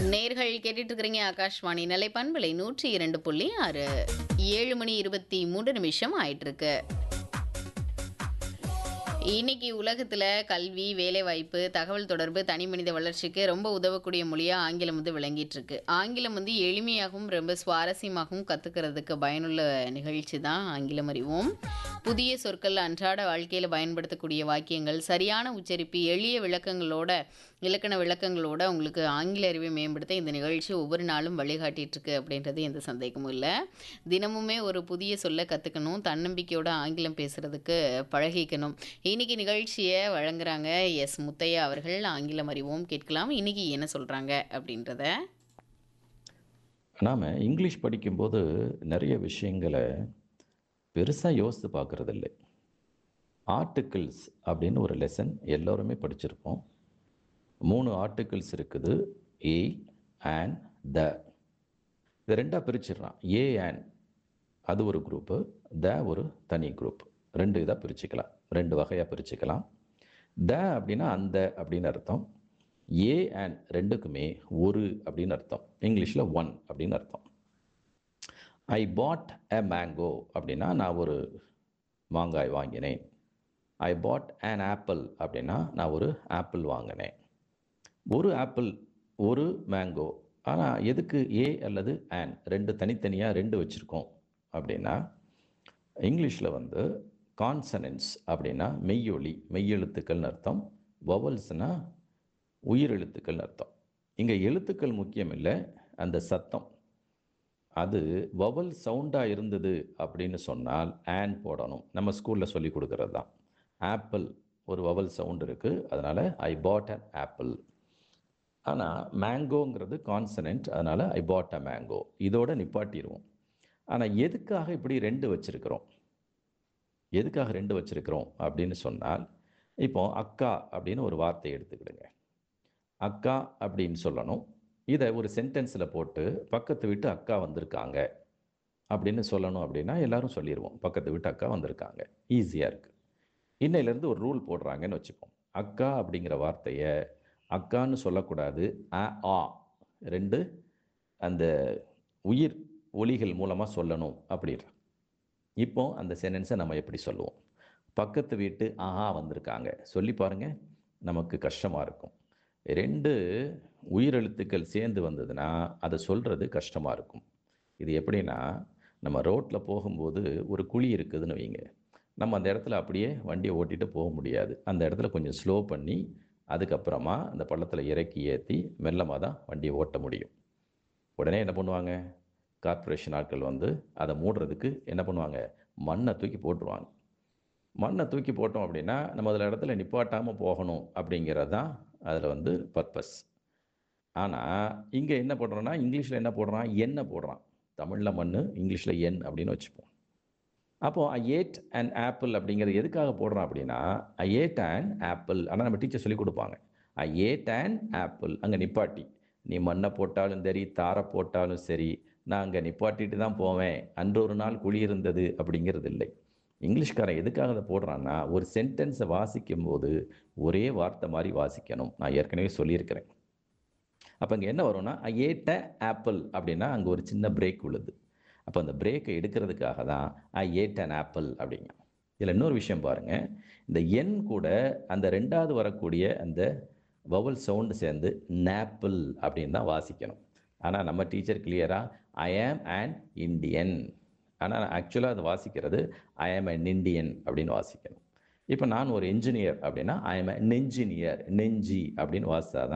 நேர்கள் கேட்டுட்டு இருக்கிறீங்க ஆகாஷ்வாணி நிலை பண்பலை 102.6. 7:23 ஆயிட்டு இருக்கு. இன்னைக்கு உலகத்துல கல்வி, வேலைவாய்ப்பு, தகவல் தொடர்பு, தனி மனித வளர்ச்சிக்கு ரொம்ப உதவக்கூடிய மொழியா ஆங்கிலம் விளங்கிட்டு இருக்கு. ஆங்கிலம் எளிமையாகவும் ரொம்ப சுவாரஸ்யமாகவும் கத்துக்கிறதுக்கு பயனுள்ள நிகழ்ச்சி தான் ஆங்கிலம் அறிவோம். புதிய சொற்கள், அன்றாட வாழ்க்கையில பயன்படுத்தக்கூடிய வாக்கியங்கள், சரியான உச்சரிப்பு, எளிய விளக்கங்களோட இலக்கண விளக்கங்களோட உங்களுக்கு ஆங்கில அறிவை மேம்படுத்த இந்த நிகழ்ச்சி ஒவ்வொரு நாளும் வழிகாட்டிட்டு இருக்கு அப்படின்றது எந்த சந்தேகமும் இல்லை. தினமுமே ஒரு புதிய சொல்ல கற்றுக்கணும், தன்னம்பிக்கையோட ஆங்கிலம் பேசுறதுக்கு பழகிக்கணும். இன்னைக்கு நிகழ்ச்சியை வழங்குறாங்க எஸ் முத்தையா அவர்கள். ஆங்கிலம் அறிவோம் கேட்கலாம். இன்னைக்கு என்ன சொல்றாங்க அப்படின்றத. நாம் இங்கிலீஷ் படிக்கும்போது நிறைய விஷயங்களை பெருசாக யோசித்து பார்க்குறது இல்லை. ஆர்டிகிள்ஸ் அப்படின்னு ஒரு லெசன் எல்லோருமே படிச்சிருப்போம். 3 ஆர்டிகிள்ஸ் இருக்குது. A and the. இது ரெண்டாக பிரிச்சிடலாம். ஏ அண்ட் அது ஒரு குரூப்பு, த ஒரு தனி குரூப். 2 இதாக பிரிச்சுக்கலாம், 2 வகையாக பிரிச்சுக்கலாம். த அப்படின்னா அந்த அப்படின்னு அர்த்தம். ஏ அண்ட் ரெண்டுக்குமே ஒரு அப்படின்னு அர்த்தம். இங்கிலீஷில் ஒன் அப்படின்னு அர்த்தம். ஐ பாட் அ மேங்கோ அப்படின்னா நான் ஒரு மாங்காய் வாங்கினேன். ஐ பாட் an ஆப்பிள் அப்படின்னா நான் ஒரு ஆப்பிள் வாங்கினேன். ஒரு ஆப்பிள், ஒரு மேங்கோ. ஆனால் எதுக்கு ஏ அல்லது ஆன் 2 தனித்தனியாக 2 வச்சுருக்கோம் அப்படின்னா, இங்கிலீஷில் கான்சனன்ஸ் அப்படின்னா மெய்யொலி, மெய்யெழுத்துக்கள்னு அர்த்தம். வவல்ஸ்னா உயிரெழுத்துக்கள்னு அர்த்தம். இங்கே எழுத்துக்கள் முக்கியம் இல்லை, அந்த சத்தம். அது வவல் சவுண்டாக இருந்தது அப்படின்னு சொன்னால் ஆன் போடணும். நம்ம ஸ்கூலில் சொல்லி கொடுக்கறது தான். ஆப்பிள் ஒரு வவல் சவுண்ட் இருக்குது, அதனால் ஐ பாட் அன் ஆப்பிள். ஆனால் மேங்கோங்கிறது கான்சனன்ட், அதனால் ஐ பாட் அ மேங்கோ. இதோட நிப்பாட்டிடுவோம். ஆனால் எதுக்காக இப்படி 2 வச்சுருக்கிறோம்? எதுக்காக 2 வச்சுருக்கிறோம் அப்படின்னு சொன்னால், இப்போ அக்கா அப்படின்னு ஒரு வார்த்தை எடுத்துக்கிடுங்க. அக்கா அப்படின்னு சொல்லணும். இதை ஒரு சென்டென்ஸில் போட்டு பக்கத்து வீட்டு அக்கா வந்திருக்காங்க அப்படின்னு சொல்லணும் அப்படின்னா எல்லாரும் சொல்லிடுவோம், பக்கத்து வீட்டு அக்கா வந்திருக்காங்க. ஈஸியாக இருக்குது. இன்னையிலேருந்து ஒரு ரூல் போடுறாங்கன்னு வச்சுப்போம். அக்கா அப்படிங்கிற வார்த்தையை அக்கான்னு சொல்லக்கூடாது, ஆ 2 அந்த உயிர் ஒலிகள் மூலமாக சொல்லணும் அப்படின்ற. இப்போ அந்த சென்டென்ஸை நம்ம எப்படி சொல்லுவோம்? பக்கத்து வீட்டு ஆஹா வந்திருக்காங்க சொல்லி பாருங்க, நமக்கு கஷ்டமாக இருக்கும். 2 உயிரெழுத்துக்கள் சேர்ந்து வந்ததுன்னா அதை சொல்கிறது கஷ்டமாக இருக்கும். இது எப்படின்னா, நம்ம ரோட்டில் போகும்போது ஒரு குழி இருக்குதுன்னு வைங்க. நம்ம அந்த இடத்துல அப்படியே வண்டியை ஓட்டிகிட்டு போக முடியாது. அந்த இடத்துல கொஞ்சம் ஸ்லோ பண்ணி அதுக்கப்புறமா அந்த பள்ளத்தில் இறக்கி ஏற்றி மெல்லமாக தான் வண்டியை ஓட்ட முடியும். உடனே என்ன பண்ணுவாங்க? கார்ப்பரேஷன் ஆட்கள் அதை மூடுறதுக்கு என்ன பண்ணுவாங்க? மண்ணை தூக்கி போட்டுருவாங்க. மண்ணை தூக்கி போட்டோம் அப்படின்னா நம்ம அதில் இடத்துல நிப்பாட்டாமல் போகணும் அப்படிங்கிறது தான் அதில் பர்பஸ். ஆனால் இங்கே என்ன போடுறோன்னா, இங்கிலீஷில் என்ன போடுறான்? எண்ணை போடுறான். தமிழில் மண், இங்கிலீஷில் எண் அப்படின்னு வச்சுப்போம். அப்போது ஐ ஏட் அண்ட் ஆப்பிள் அப்படிங்கிறது எதுக்காக போடுறான் அப்படின்னா, ஐ ஏட் அண்ட் ஆப்பிள். ஆனால் நம்ம டீச்சர் சொல்லி கொடுப்பாங்க, ஐ ஏட் அண்ட் ஆப்பிள். அங்கே நிப்பாட்டி, நீ மண்ணை போட்டாலும் சரி, தாரை போட்டாலும் சரி, நான் அங்கே நிப்பாட்டிட்டு தான் போவேன். அன்று ஒரு நாள் குழி இருந்தது அப்படிங்கிறது இல்லை. இங்கிலீஷ்காரன் எதுக்காக அதை போடுறான்னா, ஒரு சென்டென்ஸை வாசிக்கும் போது ஒரே வார்த்தை மாதிரி வாசிக்கணும். நான் ஏற்கனவே சொல்லியிருக்கிறேன். அப்போ இங்கே என்ன வரும்னா, ஐ ஏட் அ ஆப்பிள் அப்படின்னா அங்கே ஒரு சின்ன பிரேக் விழுது. அப்போ அந்த பிரேக்கை எடுக்கிறதுக்காக தான் ஐ ஏட் அன் ஆப்பிள் அப்படிங்க. இதில் இன்னொரு விஷயம் பாருங்கள், இந்த எண் கூட அந்த 2வது வரக்கூடிய அந்த வவல் சவுண்டு சேர்ந்து நாப்பிள் அப்படின்னு தான் வாசிக்கணும். ஆனால் நம்ம டீச்சர் கிளியராக ஐ ஆம் அன் இண்டியன், ஆனால் ஆக்சுவலாக அது வாசிக்கிறது ஐ ஆம் அன் இண்டியன் அப்படின்னு வாசிக்கணும். இப்போ நான் ஒரு என்ஜினியர் அப்படின்னா ஐ ஆம் அன் என்ஜினியர், நெஞ்சி அப்படின்னு வாசித்தாதான்